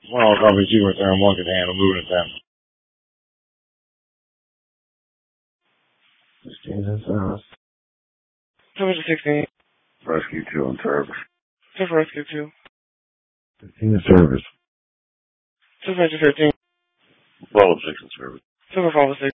Well, copy two with them, one can handle moving at them. Stays in service. 216. Rescue 2 in service. 2 for Rescue 2. 15 in service. 2 for 13. 12 6 in service. 2 for 5 6.